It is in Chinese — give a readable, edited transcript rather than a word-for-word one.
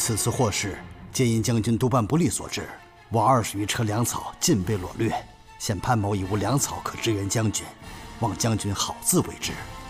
此次祸事皆因将军督办不力所致。我20余车粮草尽被掳掠，现潘某已无粮草可支援将军，望将军好自为之。